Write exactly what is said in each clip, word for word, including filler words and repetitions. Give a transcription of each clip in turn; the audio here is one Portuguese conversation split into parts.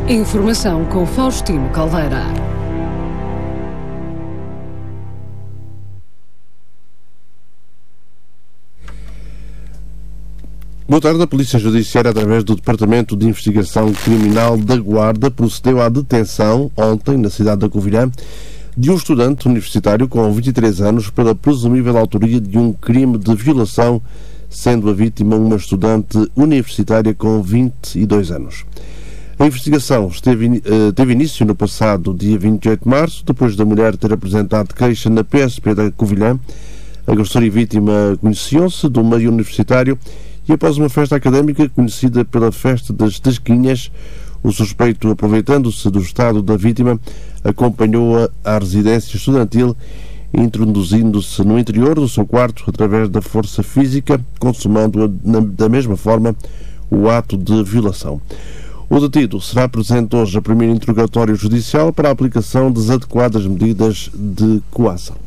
Informação com Faustino Caldeira. Boa tarde. A Polícia Judiciária, através do Departamento de Investigação Criminal da Guarda, procedeu à detenção, ontem, na cidade da Covilhã, de um estudante universitário com vinte e três anos pela presumível autoria de um crime de violação, sendo a vítima uma estudante universitária com vinte e dois anos. A investigação esteve, uh, teve início no passado dia vinte e oito de março, depois da mulher ter apresentado queixa na P S P da Covilhã. Agressor e vítima conheciam-se do meio universitário e, após uma festa académica conhecida pela Festa das Tasquinhas, o suspeito, aproveitando-se do estado da vítima, acompanhou-a à residência estudantil, introduzindo-se no interior do seu quarto através da força física, consumando da mesma forma o ato de violação. O detido será presente hoje a primeiro interrogatório judicial para a aplicação das adequadas medidas de coação.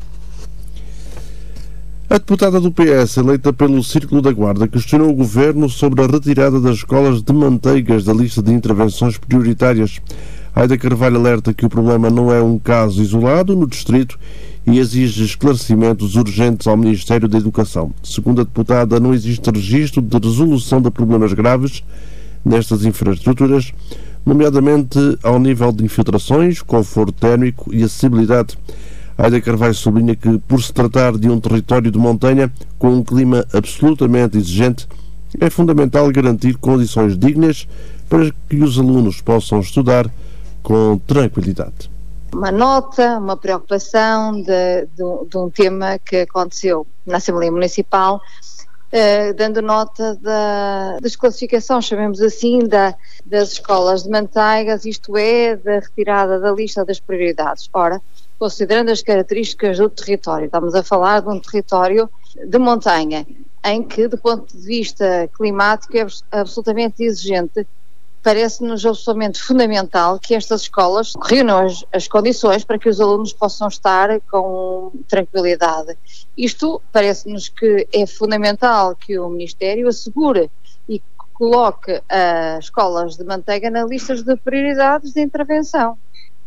A deputada do P S, eleita pelo Círculo da Guarda, questionou o Governo sobre a retirada das escolas de manteigas da lista de intervenções prioritárias. Aida Carvalho alerta que o problema não é um caso isolado no distrito e exige esclarecimentos urgentes ao Ministério da Educação. Segundo a deputada, não existe registro de resolução de problemas graves nestas infraestruturas, nomeadamente ao nível de infiltrações, conforto térmico e acessibilidade. Aida Carvalho sublinha que, por se tratar de um território de montanha com um clima absolutamente exigente, é fundamental garantir condições dignas para que os alunos possam estudar com tranquilidade. Uma nota, uma preocupação de, de, de um tema que aconteceu na Assembleia Municipal, eh, dando nota da desclassificação, chamemos assim, da, das escolas de manteigas, isto é, da retirada da lista das prioridades. Ora, considerando as características do território, estamos a falar de um território de montanha, em que, do ponto de vista climático, é absolutamente exigente. Parece-nos absolutamente fundamental que estas escolas reúnam as, as condições para que os alunos possam estar com tranquilidade. Isto parece-nos que é fundamental que o Ministério assegure e coloque as escolas de manteiga na lista de prioridades de intervenção.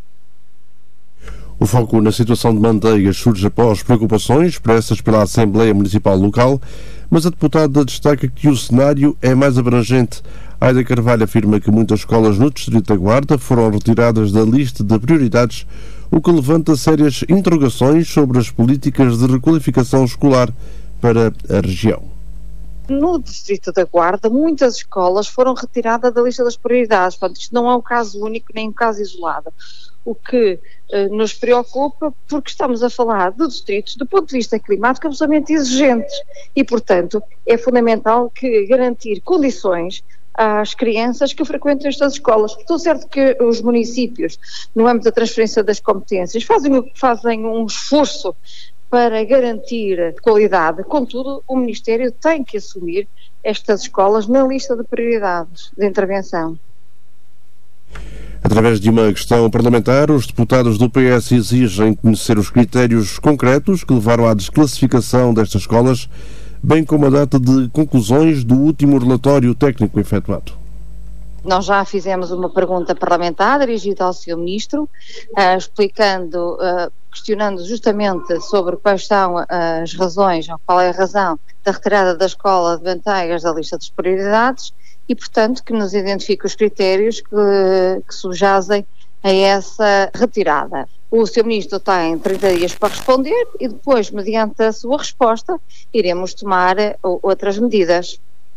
O foco na situação de manteigas surge após preocupações expressas pela Assembleia Municipal local, mas a deputada destaca que o cenário é mais abrangente. Aida Carvalho afirma que muitas escolas no Distrito da Guarda foram retiradas da lista de prioridades, o que levanta sérias interrogações sobre as políticas de requalificação escolar para a região. No Distrito da Guarda, muitas escolas foram retiradas da lista das prioridades. Portanto, isto não é um caso único nem um caso isolado. O que eh, nos preocupa, porque estamos a falar de distritos, do ponto de vista climático, absolutamente exigentes. E, portanto, é fundamental que garantir condições às crianças que frequentam estas escolas. Estou certo que os municípios, no âmbito da transferência das competências, fazem, fazem um esforço para garantir qualidade. Contudo, o Ministério tem que assumir estas escolas na lista de prioridades de intervenção. Através de uma questão parlamentar, os deputados do P S exigem conhecer os critérios concretos que levaram à desclassificação destas escolas, bem como a data de conclusões do último relatório técnico efetuado. Nós já fizemos uma pergunta parlamentar dirigida ao senhor Ministro, uh, explicando, uh, questionando justamente sobre quais são as razões, ou qual é a razão da retirada da escola de manteigas da lista das prioridades e, portanto, que nos identifique os critérios que, que subjazem a essa retirada. O senhor Ministro tem trinta dias para responder e depois, mediante a sua resposta, iremos tomar outras medidas.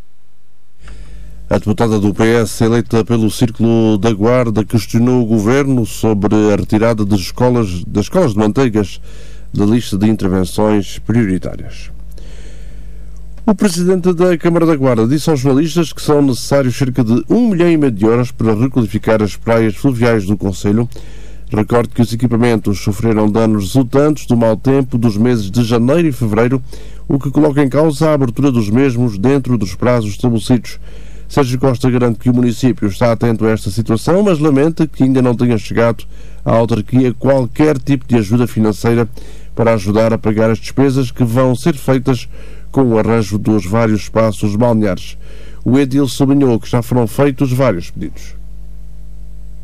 A deputada do P S, eleita pelo Círculo da Guarda, questionou o Governo sobre a retirada das escolas, das escolas de manteigas da lista de intervenções prioritárias. O Presidente da Câmara da Guarda disse aos jornalistas que são necessários cerca de um milhão e meio de euros para requalificar as praias fluviais do concelho. Recorde que os equipamentos sofreram danos resultantes do mau tempo dos meses de janeiro e fevereiro, o que coloca em causa a abertura dos mesmos dentro dos prazos estabelecidos. Sérgio Costa garante que o município está atento a esta situação, mas lamenta que ainda não tenha chegado à autarquia qualquer tipo de ajuda financeira para ajudar a pagar as despesas que vão ser feitas com o arranjo dos vários espaços balneares. O edil sublinhou que já foram feitos vários pedidos.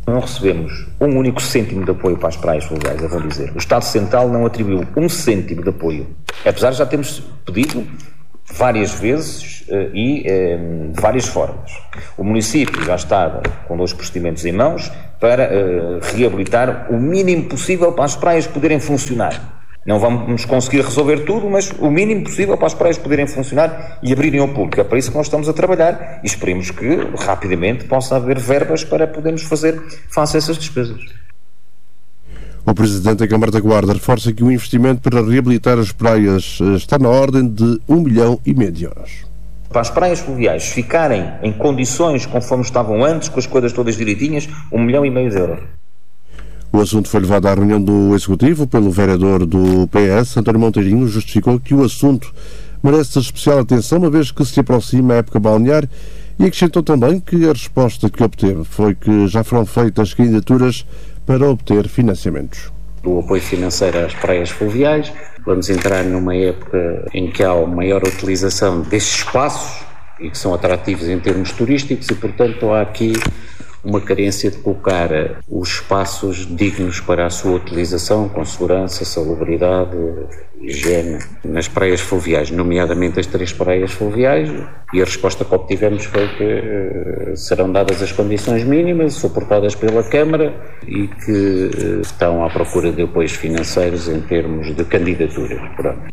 Não recebemos um único cêntimo de apoio para as praias fluviais, eu vou dizer. O Estado Central não atribuiu um cêntimo de apoio, apesar de já termos pedido várias vezes uh, e uh, de várias formas. O município já estava com dois procedimentos em mãos para uh, reabilitar o mínimo possível para as praias poderem funcionar. Não vamos conseguir resolver tudo, mas o mínimo possível para as praias poderem funcionar e abrirem ao público. É para isso que nós estamos a trabalhar e esperemos que rapidamente possa haver verbas para podermos fazer face a essas despesas. O Presidente da Câmara da Guarda reforça que o investimento para reabilitar as praias está na ordem de um milhão e meio de euros. Para as praias fluviais ficarem em condições conforme estavam antes, com as coisas todas direitinhas, um milhão e meio de euros. O assunto foi levado à reunião do Executivo pelo vereador do P S, António Monteirinho, justificou que o assunto merece especial atenção, uma vez que se aproxima a época balnear, e acrescentou também que a resposta que obteve foi que já foram feitas candidaturas para obter financiamentos. Do apoio financeiro às praias fluviais, vamos entrar numa época em que há uma maior utilização desses espaços e que são atrativos em termos turísticos e, portanto, há aqui uma carência de colocar os espaços dignos para a sua utilização, com segurança, salubridade, higiene, nas praias fluviais, nomeadamente as três praias fluviais, e a resposta que obtivemos foi que uh, serão dadas as condições mínimas, suportadas pela Câmara, e que uh, estão à procura de apoios financeiros em termos de candidaturas. Pronto.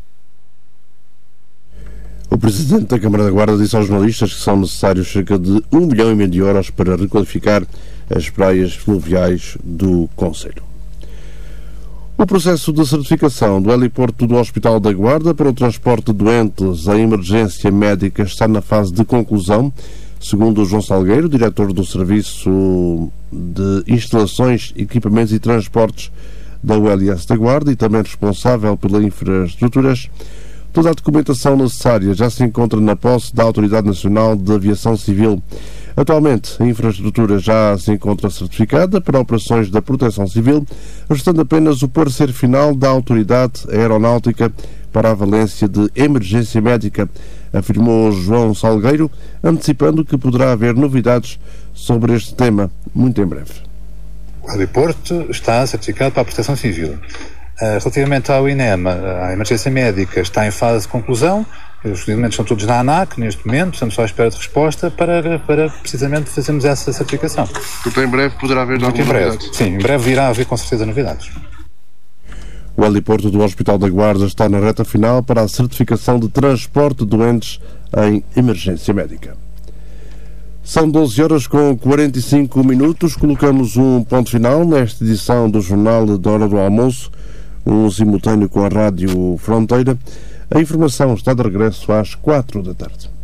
O Presidente da Câmara da Guarda disse aos jornalistas que são necessários cerca de um milhão e meio de euros para requalificar as praias fluviais do concelho. O processo de certificação do heliporto do Hospital da Guarda para o transporte de doentes em emergência médica está na fase de conclusão, segundo o João Salgueiro, diretor do Serviço de Instalações, Equipamentos e Transportes da U L S da Guarda e também responsável pelas infraestruturas. Toda a documentação necessária já se encontra na posse da Autoridade Nacional de Aviação Civil. Atualmente, a infraestrutura já se encontra certificada para operações da Proteção Civil, restando apenas o parecer final da Autoridade Aeronáutica para a valência de emergência médica, afirmou João Salgueiro, antecipando que poderá haver novidades sobre este tema muito em breve. O heliporto está certificado para a Proteção Civil. Relativamente ao INEMA, a emergência médica está em fase de conclusão, os procedimentos são todos na ANAC neste momento, estamos só à espera de resposta para, para precisamente fazermos essa certificação. Portanto, em breve poderá haver Muito alguma em breve. novidade? Sim, em breve virá haver com certeza novidades. O heliporto do Hospital da Guarda está na reta final para a certificação de transporte de doentes em emergência médica. São doze horas com quarenta e cinco minutos, colocamos um ponto final nesta edição do Jornal da Hora do Almoço, um simultâneo com a Rádio Fronteira. A informação está de regresso às quatro da tarde.